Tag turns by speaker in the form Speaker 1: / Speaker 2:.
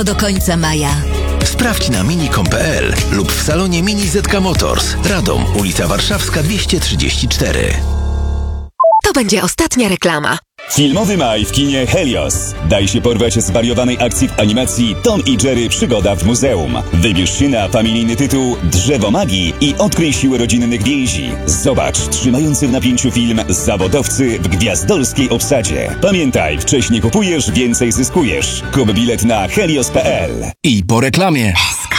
Speaker 1: do końca maja.
Speaker 2: Sprawdź na mini.com.pl lub w salonie Mini ZK Motors. Radom, ulica Warszawska 234.
Speaker 1: To będzie ostatnia reklama.
Speaker 3: Filmowy maj w kinie Helios. Daj się porwać zwariowanej akcji w animacji Tom i Jerry Przygoda w muzeum. Wybierz się na familijny tytuł Drzewo Magii i odkryj siłę rodzinnych więzi. Zobacz trzymający w napięciu film Zawodowcy w gwiazdorskiej obsadzie. Pamiętaj, wcześniej kupujesz, więcej zyskujesz. Kup bilet na helios.pl.
Speaker 2: I po reklamie.